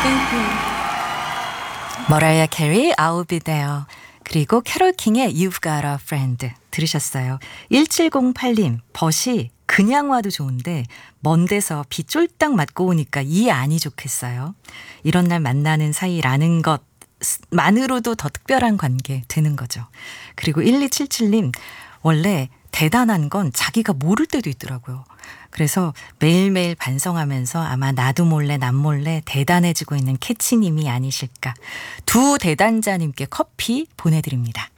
머라이어 캐리 I'll be there. 그리고 캐롤 킹의 You've got a friend 들으셨어요. 1708님 벗이 그냥 와도 좋은데 먼 데서 비 쫄딱 맞고 오니까 이 안이 좋겠어요. 이런 날 만나는 사이라는 것만으로도 더 특별한 관계 되는 거죠. 그리고 1277님 원래 대단한 건 자기가 모를 때도 있더라고요. 그래서 매일매일 반성하면서 아마 나도 몰래 남 몰래 대단해지고 있는 캐치님이 아니실까. 두 대단자님께 커피 보내드립니다.